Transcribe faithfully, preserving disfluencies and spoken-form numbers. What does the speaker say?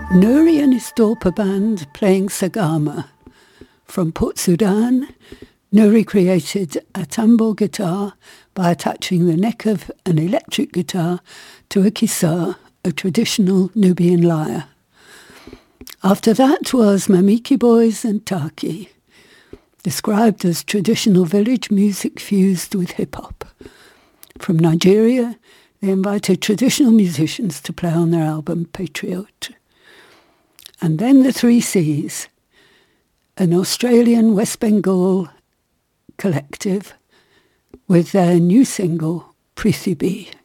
Nuri and his Dorpa band playing Sagama. From Port Sudan, Nuri created a tambor guitar by attaching the neck of an electric guitar to a kisar, a traditional Nubian lyre. After that was Mamiki Boys and Taki, described as traditional village music fused with hip-hop. From Nigeria, they invited traditional musicians to play on their album Patriot. And then the Three Seas, an Australian West Bengal collective with their new single, Prithibi.